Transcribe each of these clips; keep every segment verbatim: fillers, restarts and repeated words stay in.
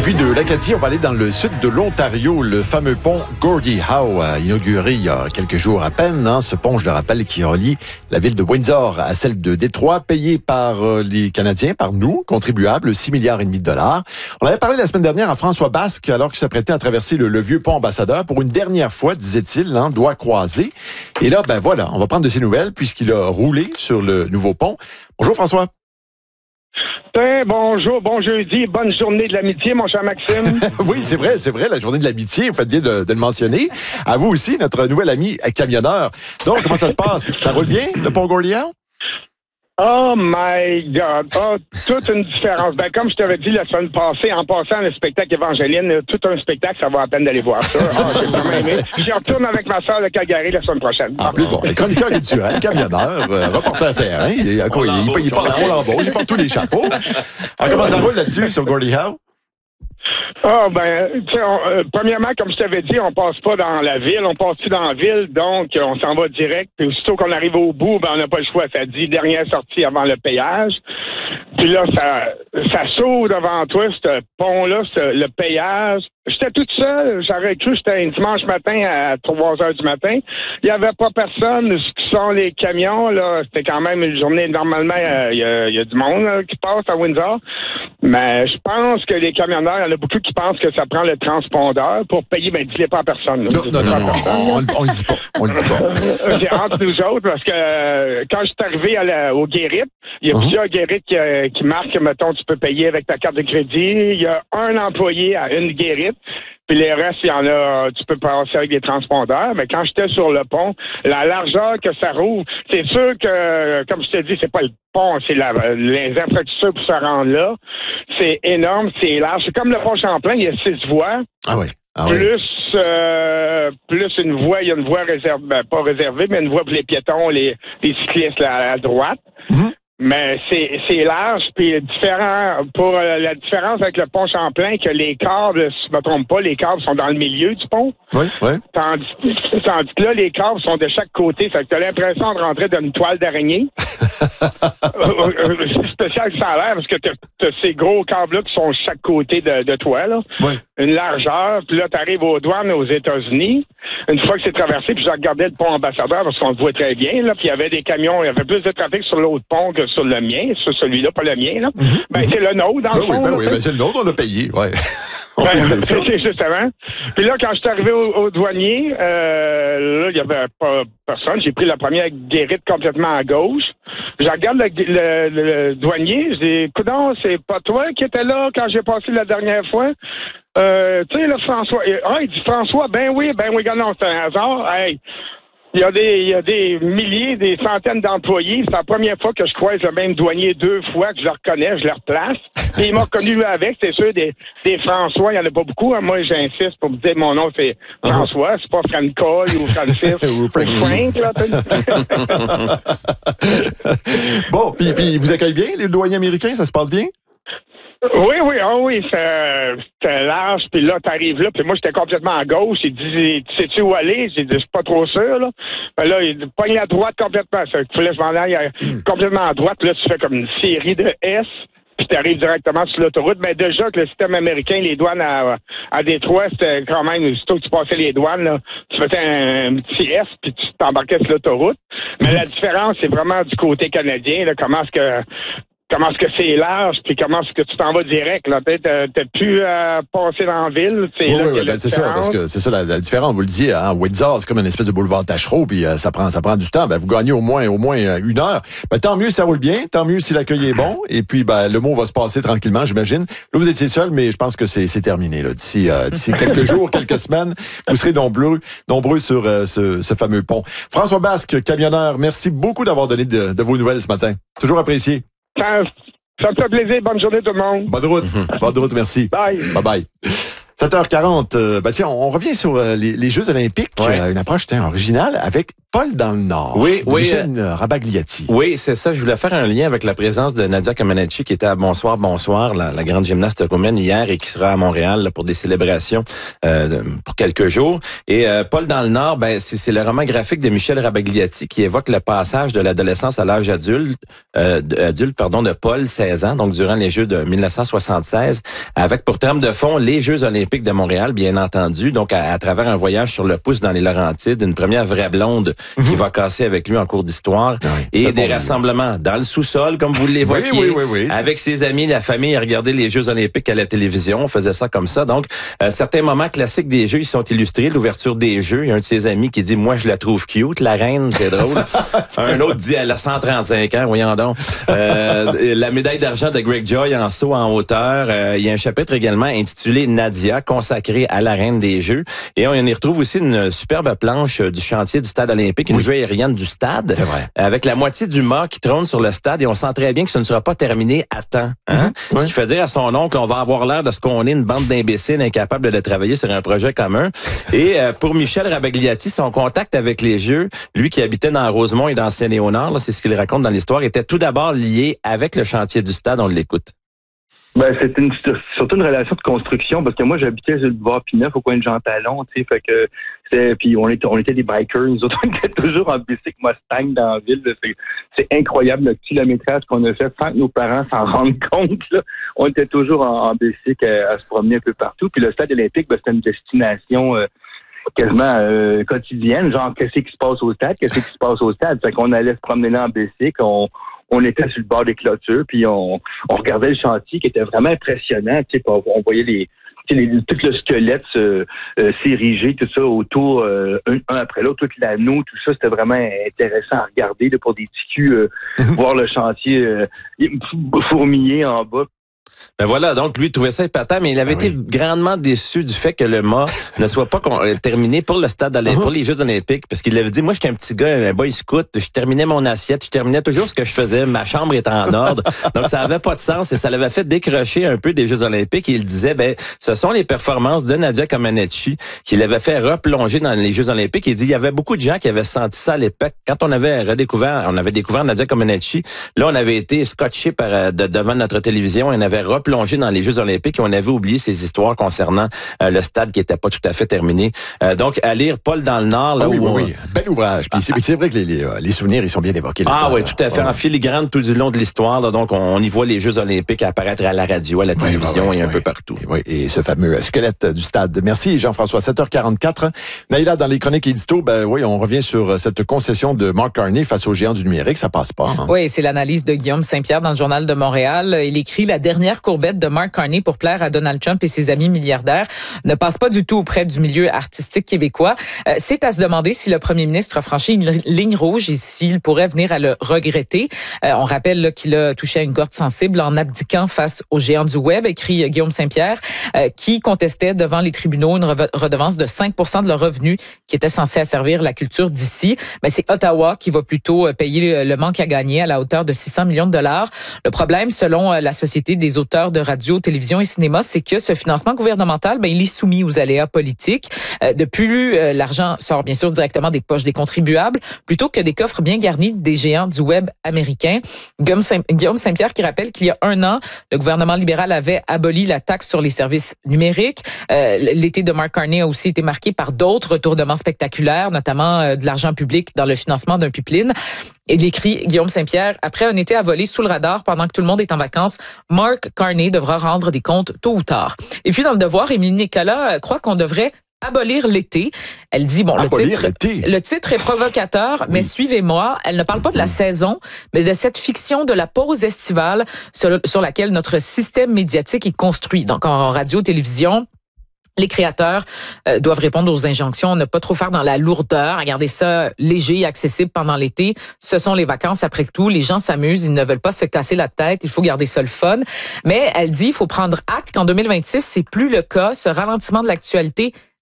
puis de l'Acadie, on va aller dans le sud de l'Ontario, le fameux pont Gordie Howe, inauguré il y a quelques jours à peine. Hein, ce pont, je le rappelle, qui relie la ville de Windsor à celle de Détroit, payé par euh, les Canadiens, par nous, contribuables, six milliards et demi de dollars. On avait parlé la semaine dernière à François Basque, alors qu'il s'apprêtait à traverser le, le vieux pont Ambassadeur pour une dernière fois, disait-il, hein, doigt croisé. Et là, ben voilà, on va prendre de ses nouvelles puisqu'il a roulé sur le nouveau pont. Bonjour François. Ben, bonjour, bon jeudi, bonne journée de l'amitié, mon cher Maxime. Oui, c'est vrai, c'est vrai, la journée de l'amitié, vous faites bien de, de le mentionner. À vous aussi, notre nouvel ami camionneur. Donc, comment ça se passe? Ça roule bien, le pont Gordie Howe? Oh my God! Oh, toute une différence. Ben, comme je t'avais dit la semaine passée, en passant le spectacle Évangéline, tout un spectacle, ça vaut la peine d'aller voir ça. Oh, j'ai vraiment aimé. J'y retourne avec ma soeur de Calgary la semaine prochaine. En plus, bon, chroniqueur culturel, camionneur, euh, reporter terrain, il, il, il, il, il porte la embauche, il porte tous les chapeaux. Alors, comment ça roule là-dessus, sur Gordie Howe? Ah, ben, tu sais, euh, premièrement, comme je t'avais dit, on passe pas dans la ville, on passe plus dans la ville, donc on s'en va direct. Puis aussitôt qu'on arrive au bout, ben, on n'a pas le choix. Ça dit dernière sortie avant le péage. Puis là, ça, ça s'ouvre devant toi, ce pont-là, ce, le péage. J'étais toute seule. J'aurais cru que c'était un dimanche matin à trois heures du matin. Il n'y avait pas personne. Ce qui sont les camions, là, c'était quand même une journée. Normalement, il y a, y a du monde là, qui passe à Windsor. Mais je pense que les camionneurs, il y en a beaucoup qui pensent que ça prend le transpondeur pour payer. Ben, dis-les pas à personne. Là. Non, non, non, non, on, on le dit pas. On le dit pas. J'ai hâte nous autres parce que euh, quand je suis arrivé à la, au Guérite, il y a uh-huh. plusieurs Guérites qui, euh, qui marquent, mettons, tu peux payer avec ta carte de crédit. Il y a un employé à une Guérite. Puis les restes, il y en a, tu peux passer avec des transpondeurs. Mais quand j'étais sur le pont, la largeur que ça rouvre, c'est sûr que, comme je te dis, c'est pas le pont, c'est la, les infrastructures pour se rendre là. C'est énorme, c'est large. C'est comme le pont Champlain, il y a six voies. Ah oui. Ah plus, oui. euh, plus une voie, il y a une voie réservée, ben, pas réservée, mais une voie pour les piétons, les, les cyclistes là, à droite. Mm-hmm. Mais c'est c'est large, puis différent pour euh, la différence avec le pont Champlain, que les câbles, si je me trompe pas, les câbles sont dans le milieu du pont. Oui, oui. Tandis, tandis que là, les câbles sont de chaque côté. Ça fait que t'as l'impression de rentrer dans une toile d'araignée. C'est spécial que ça a l'air, parce que t'as, t'as ces gros câbles-là qui sont de chaque côté de, de toi, là. Oui. Une largeur, puis là, t'arrives aux douanes aux États-Unis. Une fois que c'est traversé, puis je regardais le pont Ambassadeur, parce qu'on le voit très bien, là, puis il y avait des camions, il y avait plus de trafic sur l'autre pont que sur le mien, sur celui-là, pas le mien, là. Mm-hmm. Ben, c'est le nôtre, dans ben le fond. Oui, ben là, oui, ben c'est le nôtre, on l'a payé, ouais. Ben, c'est, c'est justement. Puis là, quand je suis arrivé au, au douanier, euh, là, il y avait pas personne. J'ai pris la première guérite complètement à gauche. Je regarde le, le, le, le douanier, je dis, coudonc, c'est pas toi qui étais là quand j'ai passé la dernière fois? Euh, tu sais, là, François. Ah, il dit, François, ben oui, ben oui, regarde, non, c'est un hasard. Hey, il y a des, il y a des milliers, des centaines d'employés. C'est la première fois que je croise le même douanier deux fois, que je le reconnais, je le replace. Et il m'a reconnu avec, c'est sûr, des, des François, il n'y en a pas beaucoup. Hein. Moi, j'insiste pour me dire mon nom, c'est François, c'est pas Francois ou Francis ou Frank, là. Bon, puis, puis vous accueillez bien, les douaniers américains, ça se passe bien? Oui, oui, oh oui, c'était large, puis là, t'arrives là, puis moi, j'étais complètement à gauche, il dit, sais-tu où aller? J'ai dit, je suis pas trop sûr, là. Ben là, il pogne à droite complètement, il fallait que je m'en aille complètement à droite, puis là, tu fais comme une série de S, puis tu arrives directement sur l'autoroute. Mais déjà que le système américain, les douanes à, à Détroit, c'était quand même, surtout que tu passais les douanes, là, tu faisais un, un petit S, puis tu t'embarquais sur l'autoroute. Mais la différence, c'est vraiment du côté canadien, là, comment est-ce que... Comment est-ce que c'est large, puis comment est-ce que tu t'en vas direct, là? Peut-être, euh, t'as plus à passer dans la ville. C'est oui, là oui, ben c'est ça, parce que c'est ça la, la différence. Vous le dites, hein, Windsor, c'est comme une espèce de boulevard Tachereau, puis euh, ça prend, ça prend du temps. Ben, vous gagnez au moins, au moins euh, une heure. Ben, tant mieux si ça roule bien, tant mieux si l'accueil est bon, et puis, ben, le mot va se passer tranquillement, j'imagine. Là, vous étiez seul, mais je pense que c'est, c'est terminé, là. D'ici, euh, d'ici quelques jours, quelques semaines, vous serez nombreux, nombreux sur euh, ce, ce fameux pont. François Basque, camionneur, merci beaucoup d'avoir donné de, de vos nouvelles ce matin. Toujours apprécié. Ça, ça me fait plaisir. Bonne journée tout le monde. Bonne route. Bonne route, merci. Bye. Bye bye. sept heures quarante, euh, ben tiens, on, on revient sur euh, les, les Jeux olympiques. Ouais. Euh, une approche tiens, originale avec Paul dans le Nord. Oui, oui. Michel euh, Rabagliati. Oui, c'est ça. Je voulais faire un lien avec la présence de Nadia Comaneci qui était à Bonsoir, Bonsoir, la, la grande gymnaste roumaine hier et qui sera à Montréal là, pour des célébrations euh, de, pour quelques jours. Et euh, Paul dans le Nord, ben c'est, c'est le roman graphique de Michel Rabagliati qui évoque le passage de l'adolescence à l'âge adulte, euh, adulte pardon, de Paul, seize ans, donc durant les Jeux de dix-neuf cent soixante-seize, avec pour terme de fond les Jeux olympiques de Montréal, bien entendu, donc à, à travers un voyage sur le pouce dans les Laurentides, une première vraie blonde mm-hmm. qui va casser avec lui en cours d'histoire, oui, et des bon rassemblements livre. Dans le sous-sol, comme vous l'évoquiez, oui, oui, oui, oui. avec ses amis, la famille, à regarder les Jeux olympiques à la télévision, on faisait ça comme ça. Donc, euh, certains moments classiques des Jeux, ils sont illustrés, l'ouverture des Jeux, il y a un de ses amis qui dit « Moi, je la trouve cute, la reine, c'est drôle. » Un autre dit « Elle a cent trente-cinq ans, voyons donc. Euh, » La médaille d'argent de Greg Joy en saut en hauteur. Euh, il y a un chapitre également intitulé « Nadia », consacré à la reine des Jeux. Et on y retrouve aussi une superbe planche du chantier du stade olympique, une oui. vue aérienne du stade, c'est vrai. Avec la moitié du mât qui trône sur le stade. Et on sent très bien que ce ne sera pas terminé à temps. Hein? Mm-hmm. Ce oui. qui fait dire à son oncle, on va avoir l'air de ce qu'on est, une bande d'imbéciles incapables de travailler sur un projet commun. Et euh, pour Michel Rabagliati, son contact avec les Jeux, lui qui habitait dans Rosemont et dans Saint-Léonard, c'est ce qu'il raconte dans l'histoire, était tout d'abord lié avec le chantier du stade. On l'écoute. Ben, c'était une, surtout une relation de construction, parce que moi, j'habitais sur le boulevard Pineuf, au coin de Jean Talon, tu sais, fait que, c'est, puis on était, on était des bikers, nous autres, on était toujours en bicycle Mustang dans la ville, là, c'est, c'est incroyable le kilométrage qu'on a fait sans que nos parents s'en rendent compte, là. On était toujours en, en bicycle à, à se promener un peu partout, puis le stade olympique, ben, c'était une destination, euh, quasiment euh, quotidienne, genre, qu'est-ce qui se passe au stade, qu'est-ce qui se passe au stade, fait qu'on allait se promener là en bicycle, on, on était sur le bord des clôtures, puis on, on regardait le chantier qui était vraiment impressionnant. Tu sais, on, on voyait les, tu sais, les, tout le squelette euh, euh, s'ériger, tout ça autour, euh, un, un après l'autre, tout l'anneau, tout ça, c'était vraiment intéressant à regarder là, pour des petits culs, euh, voir le chantier euh, fourmiller en bas. Ben voilà, donc lui trouvait ça épatant, mais il avait ah été oui. grandement déçu du fait que le mât ne soit pas con- terminé pour le stade olympique, uh-huh. pour les Jeux olympiques, parce qu'il avait dit, moi, j'étais un petit gars, un boy scout, je terminais mon assiette, je terminais toujours ce que je faisais, ma chambre était en ordre, donc ça avait pas de sens et ça l'avait fait décrocher un peu des Jeux olympiques. Et il disait, ben, ce sont les performances de Nadia Comaneci qui l'avaient fait replonger dans les Jeux olympiques. Il dit, il y avait beaucoup de gens qui avaient senti ça à l'époque. Quand on avait redécouvert, on avait découvert Nadia Comaneci, là, on avait été scotché par, de, devant notre télévision et on avait replongé dans les Jeux olympiques et on avait oublié ces histoires concernant euh, le stade qui était pas tout à fait terminé. Euh, donc, à lire Paul dans le Nord. Là, ah oui, où oui, on... oui. Bel ouvrage. Puis c'est, c'est vrai que les, les, les souvenirs, ils sont bien évoqués. Ah oui, tout à fait. Ouais. En filigrane tout du long de l'histoire. Là, donc, on, on y voit les Jeux olympiques apparaître à la radio, à la télévision oui, oui, et un oui. peu partout. Oui, et ce fameux squelette du stade. Merci Jean-François. sept heures quarante-quatre. Naïla, dans les chroniques édito, ben oui, on revient sur cette concession de Mark Carney face aux géants du numérique. Ça passe pas. Hein? Oui, c'est l'analyse de Guillaume Saint-Pierre dans le Journal de Montréal. Il écrit « La dernière courbette de Mark Carney pour plaire à Donald Trump et ses amis milliardaires ne passe pas du tout auprès du milieu artistique québécois. Euh, c'est à se demander si le premier ministre a franchi une ligne rouge et s'il pourrait venir à le regretter. Euh, on rappelle là, qu'il a touché à une corde sensible en abdiquant face aux géants du web, écrit Guillaume Saint-Pierre, euh, qui contestait devant les tribunaux une redevance de cinq pour cent de leurs revenus qui était censée asservir la culture d'ici. Mais c'est Ottawa qui va plutôt payer le manque à gagner à la hauteur de six cents millions de dollars. Le problème, selon la Société des auteurs de radio, télévision et cinéma, c'est que ce financement gouvernemental, ben, il est soumis aux aléas politiques. Euh, de plus, euh, l'argent sort bien sûr directement des poches des contribuables, plutôt que des coffres bien garnis des géants du web américain. Guillaume, Saint- Guillaume Saint-Pierre qui rappelle qu'il y a un an, le gouvernement libéral avait aboli la taxe sur les services numériques. Euh, l'été de Mark Carney a aussi été marqué par d'autres retournements spectaculaires, notamment euh, de l'argent public dans le financement d'un pipeline. Et il écrit, Guillaume Saint-Pierre, après un été à voler sous le radar pendant que tout le monde est en vacances, Mark Carney devra rendre des comptes tôt ou tard. Et puis dans Le Devoir, Émilie Nicolas croit qu'on devrait abolir l'été. Elle dit, bon, le titre, le titre est provocateur, oui. mais suivez-moi, elle ne parle pas de la saison, mais de cette fiction de la pause estivale sur, sur laquelle notre système médiatique est construit. Donc en radio, télévision, les créateurs euh, doivent répondre aux injonctions, ne pas trop faire dans la lourdeur, à garder ça léger et accessible pendant l'été. Ce sont les vacances après tout. Les gens s'amusent, ils ne veulent pas se casser la tête. Il faut garder ça le fun. Mais elle dit, il faut prendre acte qu'en deux mille vingt-six, c'est plus le cas. Ce ralentissement de l'actualité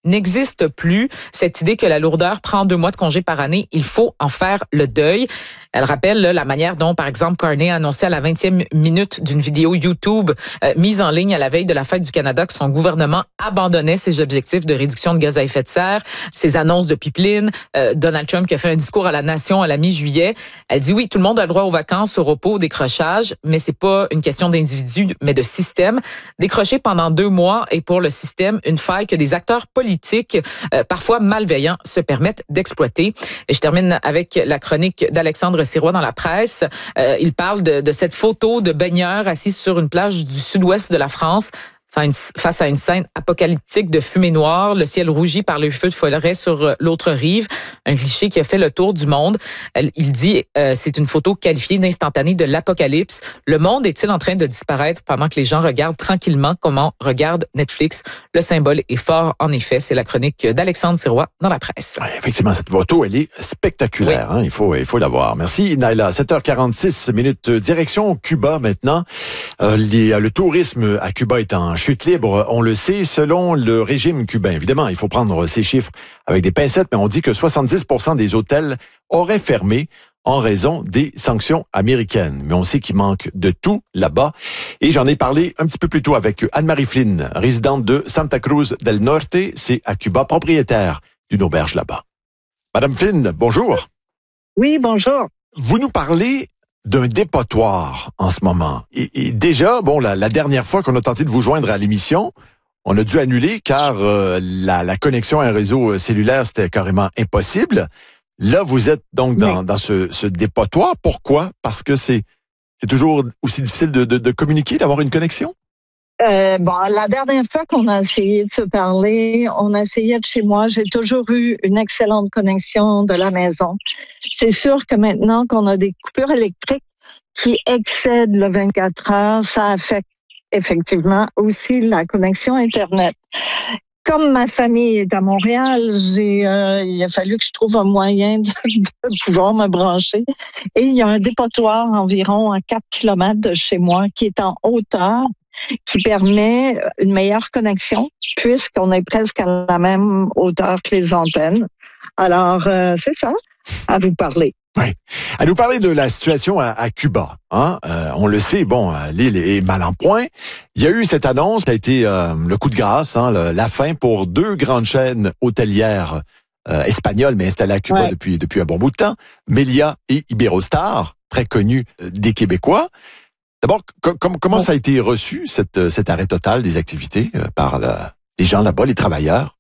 n'existe plus. Cette idée que la lourdeur prend deux mois de congé par année, il faut en faire le deuil. Elle rappelle là, la manière dont, par exemple, Carney a annoncé à la vingtième minute d'une vidéo YouTube euh, mise en ligne à la veille de la fête du Canada que son gouvernement abandonnait ses objectifs de réduction de gaz à effet de serre, ses annonces de pipeline. Euh, Donald Trump qui a fait un discours à la nation à la mi-juillet. Elle dit oui, tout le monde a le droit aux vacances, au repos, au décrochage, mais c'est pas une question d'individu, mais de système. Décrocher pendant deux mois est pour le système une faille que des acteurs politiques, euh, parfois malveillants, se permettent d'exploiter. Et je termine avec la chronique d'Alexandre Sirois dans la presse. Euh, il parle de, de cette photo de baigneurs assis sur une plage du sud-ouest de la France face à une scène apocalyptique de fumée noire, le ciel rougi par le feu de forêt sur l'autre rive, un cliché qui a fait le tour du monde. Il dit euh, c'est une photo qualifiée d'instantanée de l'apocalypse. Le monde est-il en train de disparaître pendant que les gens regardent tranquillement comment regarde Netflix? Le symbole est fort, en effet. C'est la chronique d'Alexandre Sirois dans la presse. Ouais, effectivement, cette photo, elle est spectaculaire. Oui. Hein? Il faut, il faut la voir. Merci, Naila. sept heures quarante-six minutes, direction Cuba maintenant. Euh, les, le tourisme à Cuba est en chute libre, on le sait, selon le régime cubain. Évidemment, il faut prendre ces chiffres avec des pincettes, mais on dit que soixante-dix pour cent des hôtels auraient fermé en raison des sanctions américaines. Mais on sait qu'il manque de tout là-bas. Et j'en ai parlé un petit peu plus tôt avec Anne-Marie Flynn, résidente de Santa Cruz del Norte. C'est à Cuba, propriétaire d'une auberge là-bas. Madame Flynn, bonjour. Oui, bonjour. Vous nous parlez d'un dépotoir en ce moment. Et, et déjà, bon, la, la dernière fois qu'on a tenté de vous joindre à l'émission, on a dû annuler car euh, la, la connexion à un réseau cellulaire, c'était carrément impossible. Là, vous êtes donc dans, oui. dans ce, ce dépotoir. Pourquoi? Parce que c'est, c'est toujours aussi difficile de, de, de communiquer, d'avoir une connexion? Euh, bon, la dernière fois qu'on a essayé de se parler, on a essayé de chez moi. J'ai toujours eu une excellente connexion de la maison. C'est sûr que maintenant qu'on a des coupures électriques qui excèdent le vingt-quatre heures, ça affecte effectivement aussi la connexion Internet. Comme ma famille est à Montréal, j'ai, euh, il a fallu que je trouve un moyen de, de pouvoir me brancher. Et il y a un dépotoir environ à quatre kilomètres de chez moi qui est en hauteur, qui permet une meilleure connexion puisqu'on est presque à la même hauteur que les antennes. Alors, euh, c'est ça, à vous parler. Oui. À nous parler de la situation à, à Cuba. Hein? Euh, on le sait, bon, l'île est mal en point. Il y a eu cette annonce, ça a été euh, le coup de grâce, hein, le, la fin pour deux grandes chaînes hôtelières euh, espagnoles, mais installées à Cuba ouais. depuis, depuis un bon bout de temps, Melia et Iberostar, très connues euh, des Québécois. D'abord, com- com- comment ça a été reçu, cette, cet arrêt total des activités euh, par la, les gens là-bas, les travailleurs?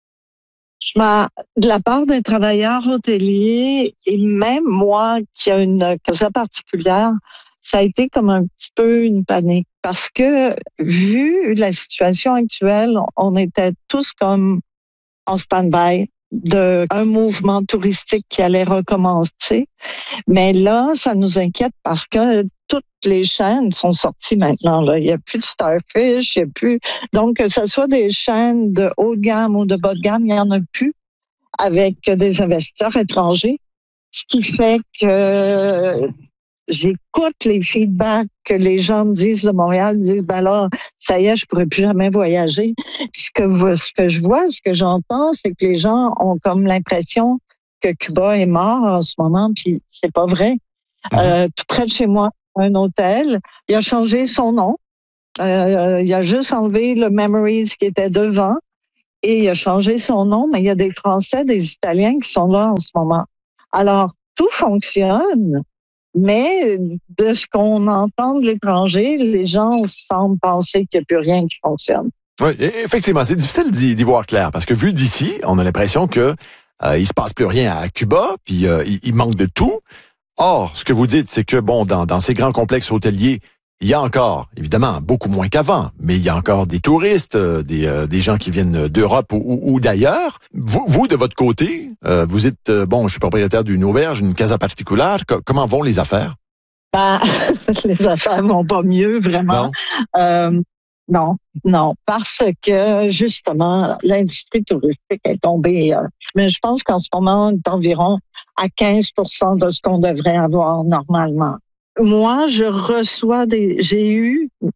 Ben, de la part des travailleurs hôteliers, et même moi qui a une casa particulière, ça a été comme un petit peu une panique. Parce que, vu la situation actuelle, on était tous comme en stand-by de un mouvement touristique qui allait recommencer. Mais là, ça nous inquiète parce que toutes les chaînes sont sorties maintenant. Là. Il n'y a plus de Starfish, il n'y a plus... Donc, que ce soit des chaînes de haut de gamme ou de bas de gamme, il n'y en a plus avec des investisseurs étrangers. Ce qui fait que j'écoute les feedbacks que les gens me disent de Montréal, me disent, ben là, ça y est, je pourrais plus jamais voyager. Ce que, ce que je vois, ce que j'entends, c'est que les gens ont comme l'impression que Cuba est mort en ce moment, puis c'est pas vrai. Euh, tout près de chez moi, un hôtel, il a changé son nom. Euh, il a juste enlevé le Memories qui était devant et il a changé son nom, mais il y a des Français, des Italiens qui sont là en ce moment. Alors, tout fonctionne. Mais de ce qu'on entend de l'étranger, les gens semblent penser qu'il n'y a plus rien qui fonctionne. Oui, effectivement, c'est difficile d'y, d'y voir clair parce que vu d'ici, on a l'impression que euh, il se passe plus rien à Cuba, puis euh, il, il manque de tout. Or, ce que vous dites, c'est que bon, dans, dans ces grands complexes hôteliers, il y a encore, évidemment, beaucoup moins qu'avant, mais il y a encore des touristes, euh, des, euh, des gens qui viennent d'Europe ou, ou, ou d'ailleurs. Vous, vous, de votre côté, euh, vous êtes, euh, bon, je suis propriétaire d'une auberge, une casa particulière. Co- comment vont les affaires? Ben, les affaires vont pas mieux, vraiment. Non. Euh, non, non, parce que, justement, l'industrie touristique est tombée. Euh, mais je pense qu'en ce moment, on est environ à quinze pour cent de ce qu'on devrait avoir normalement. Moi, je reçois des, j'ai eu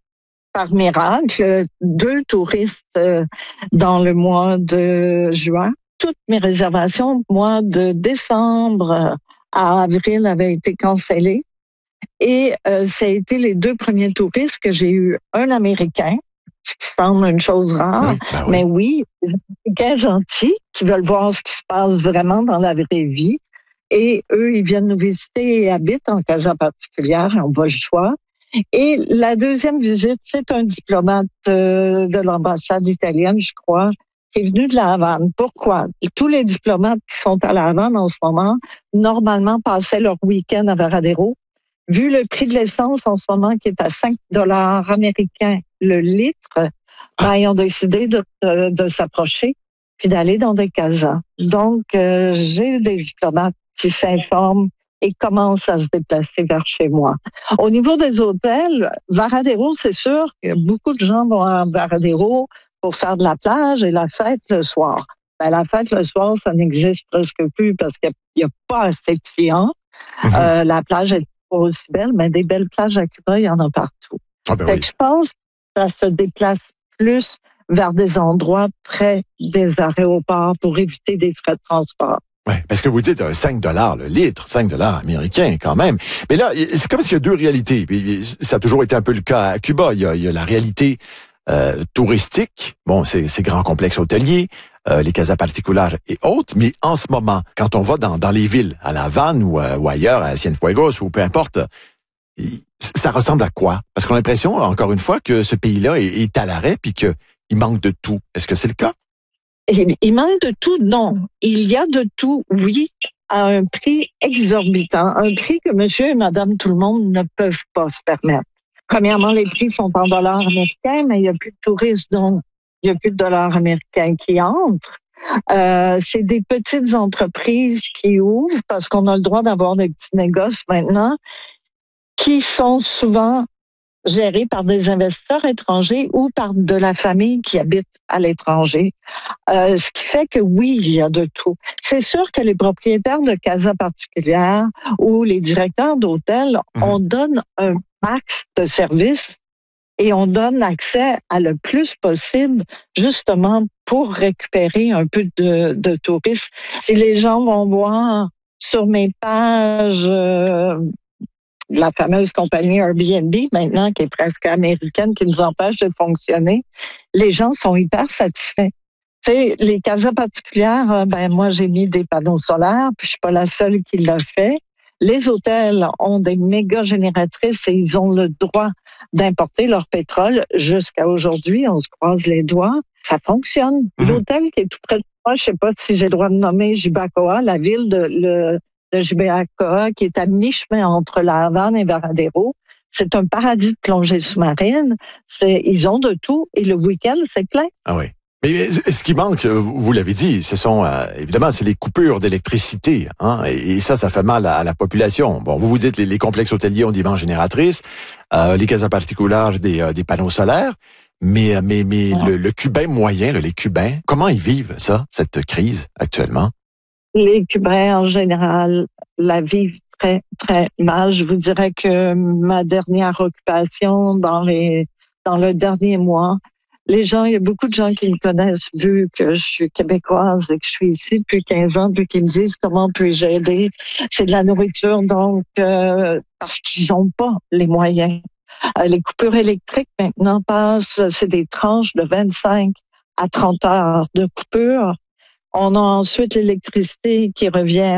par miracle, deux touristes euh, dans le mois de juin. Toutes mes réservations, mois de décembre à avril, avaient été cancellées. Et euh, ça a été les deux premiers touristes que j'ai eu. Un Américain, ce qui semble une chose rare, Oui, ben oui. mais oui, des Américains gentils qui veulent voir ce qui se passe vraiment dans la vraie vie. Et eux, ils viennent nous visiter et habitent en casa particulière, on va le choix. Et la deuxième visite, c'est un diplomate euh, de l'ambassade italienne, je crois, qui est venu de la Havane. Pourquoi? Tous les diplomates qui sont à la Havane en ce moment, normalement, passaient leur week-end à Varadero. Vu le prix de l'essence en ce moment qui est à cinq dollars américains le litre, ben, ils ont décidé de, de, de s'approcher puis d'aller dans des casas. Donc, euh, j'ai des diplomates qui s'informent et commencent à se déplacer vers chez moi. Au niveau des hôtels, Varadero, c'est sûr que beaucoup de gens vont à Varadero pour faire de la plage et la fête le soir. Ben, la fête le soir, ça n'existe presque plus parce qu'il n'y a, a pas assez de clients. Mm-hmm. Euh, la plage est pas aussi belle, mais des belles plages à Cuba, il y en a partout. Ah ben fait oui. que je pense que ça se déplace plus vers des endroits près des aéroports pour éviter des frais de transport. Oui, parce que vous dites euh, cinq dollars le litre, cinq dollars américains quand même. Mais là, c'est comme s'il y a deux réalités. Ça a toujours été un peu le cas à Cuba. Il y a, il y a la réalité euh, touristique, bon, c'est ces grands complexes hôteliers, euh, les casas particulares et autres. Mais en ce moment, quand on va dans, dans les villes, à La Havane ou, euh, ou ailleurs, à Cienfuegos ou peu importe, ça ressemble à quoi? Parce qu'on a l'impression, encore une fois, que ce pays-là est, est à l'arrêt puis qu'il manque de tout. Est-ce que c'est le cas? Il manque de tout, non. Il y a de tout, oui, à un prix exorbitant, un prix que monsieur et madame tout le monde ne peuvent pas se permettre. Premièrement, les prix sont en dollars américains, mais il n'y a plus de touristes, donc il n'y a plus de dollars américains qui entrent. Euh, c'est des petites entreprises qui ouvrent parce qu'on a le droit d'avoir des petits négoces maintenant, qui sont souvent gérés par des investisseurs étrangers ou par de la famille qui habite à l'étranger. Euh, ce qui fait que oui, il y a de tout. C'est sûr que les propriétaires de casas particulières ou les directeurs d'hôtels, mmh. on donne un max de services et on donne accès à le plus possible justement pour récupérer un peu de, de touristes. Si les gens vont voir sur mes pages euh, la fameuse compagnie Airbnb, maintenant, qui est presque américaine, qui nous empêche de fonctionner, les gens sont hyper satisfaits. Tu sais, les casas particulières, ben moi, j'ai mis des panneaux solaires, puis je suis pas la seule qui l'a fait. Les hôtels ont des méga génératrices et ils ont le droit d'importer leur pétrole. Jusqu'à aujourd'hui, on se croise les doigts. Ça fonctionne. Mmh. L'hôtel qui est tout près de moi, je sais pas si j'ai le droit de nommer Jibacoa, la ville de le de Jibacoa, qui est à mi-chemin entre La Havane et Varadero. C'est un paradis de plongée sous-marine. C'est, ils ont de tout et le week-end, c'est plein. Ah oui. Mais ce qui manque, vous l'avez dit, ce sont euh, évidemment c'est les coupures d'électricité, hein, et ça, ça fait mal à, à la population. Bon, vous vous dites les, les complexes hôteliers ont des bancs génératrices, euh, les casas particulières des, euh, des panneaux solaires, mais mais mais ouais. le, le Cubain moyen, là, les Cubains, comment ils vivent ça, cette crise actuellement? Les Cubains en général la vivent très très mal. Je vous dirais que ma dernière occupation dans les dans le dernier mois. Les gens, il y a beaucoup de gens qui me connaissent vu que je suis québécoise et que je suis ici depuis quinze ans, puis qui me disent comment puis-je aider. C'est de la nourriture, donc euh, parce qu'ils n'ont pas les moyens. Euh, les coupures électriques maintenant passent, c'est des tranches de vingt-cinq à trente heures de coupure. On a ensuite l'électricité qui revient